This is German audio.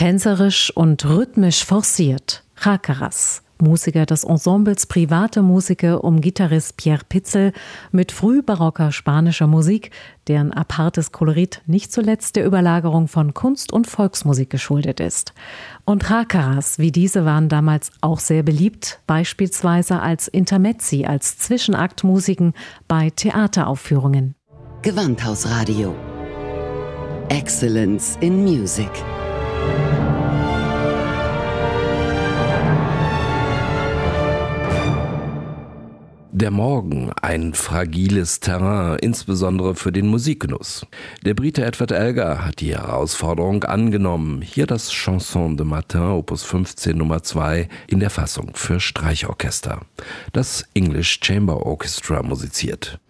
Tänzerisch und rhythmisch forciert. Rácaras, Musiker des Ensembles Private Musiker um Gitarrist Pierre Pitzel mit frühbarocker spanischer Musik, deren apartes Kolorit nicht zuletzt der Überlagerung von Kunst- und Volksmusik geschuldet ist. Und Rácaras wie diese waren damals auch sehr beliebt, beispielsweise als Intermezzi, als Zwischenaktmusiken bei Theateraufführungen. Gewandhausradio. Excellence in Music. Der Morgen, ein fragiles Terrain, insbesondere für den Musikgenuss. Der Brite Edward Elgar hat die Herausforderung angenommen. Hier das Chanson de Matin, Opus 15 Nummer 2, in der Fassung für Streichorchester. Das English Chamber Orchestra musiziert.